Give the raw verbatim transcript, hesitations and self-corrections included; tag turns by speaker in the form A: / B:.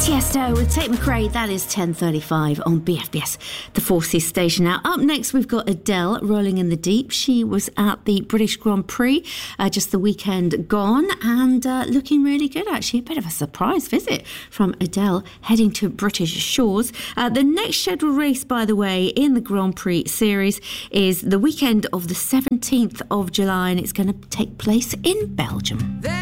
A: Tiesto with Tate McRae. That is ten thirty-five on B F B S, the Four Seas station. Now, up next, we've got Adele, Rolling in the Deep. She was at the British Grand Prix uh, just the weekend gone and uh, looking really good, actually. A bit of a surprise visit from Adele heading to British shores. Uh, the next scheduled race, by the way, in the Grand Prix series is the weekend of the seventeenth of July, and it's going to take place in Belgium.